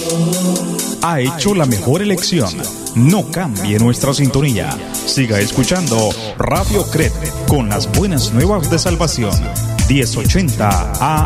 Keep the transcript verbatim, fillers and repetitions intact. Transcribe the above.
Ha hecho la mejor elección. No cambie nuestra sintonía. Siga escuchando Radio C R E T con las buenas nuevas de salvación. diez ochenta A